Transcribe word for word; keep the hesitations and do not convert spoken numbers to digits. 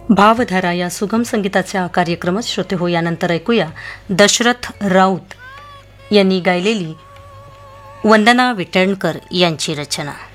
भावधारा या सुगम संगीताच्या कार्यक्रमात श्रोते हो. यानंतर ऐकूया दशरथ राऊत यांनी गायलेली वंदना विटणकर यांची रचना.